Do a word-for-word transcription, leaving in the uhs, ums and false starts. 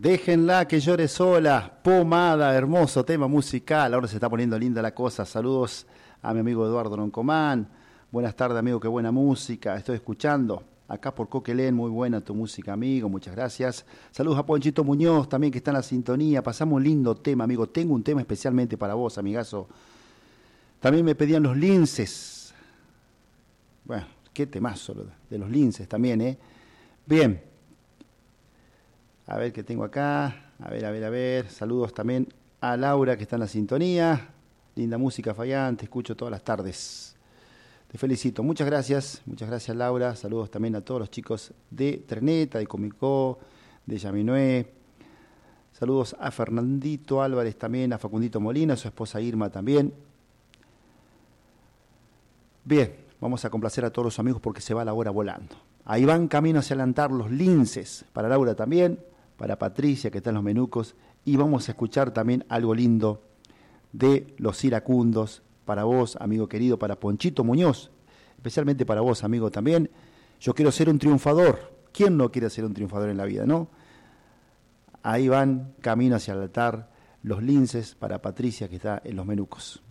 Déjenla que llore sola, Pomada, hermoso tema musical. Ahora se está poniendo linda la cosa. Saludos a mi amigo Eduardo Roncomán. Buenas tardes, amigo, qué buena música. Estoy escuchando acá por Coquelén, muy buena tu música, amigo, muchas gracias. Saludos a Ponchito Muñoz también, que está en la sintonía. Pasamos un lindo tema, amigo. Tengo un tema especialmente para vos, amigazo. También me pedían los linces. Bueno, qué temazo de los linces también, ¿eh? Bien. A ver qué tengo acá. A ver, a ver, a ver. Saludos también a Laura, que está en la sintonía. Linda música, Fayán, te escucho todas las tardes. Te felicito. Muchas gracias. Muchas gracias, Laura. Saludos también a todos los chicos de Terneta, de Comicó, de Yaminué. Saludos a Fernandito Álvarez también, a Facundito Molina, a su esposa Irma también. Bien, vamos a complacer a todos los amigos porque se va la hora volando. Ahí van camino hacia adelantar los linces. Para Laura también, para Patricia, que está en los menucos. Y vamos a escuchar también algo lindo de los iracundos. Para vos, amigo querido, para Ponchito Muñoz, especialmente para vos, amigo, también. Yo quiero ser un triunfador. ¿Quién no quiere ser un triunfador en la vida, no? Ahí van, camino hacia el altar, los linces para Patricia, que está en los menucos.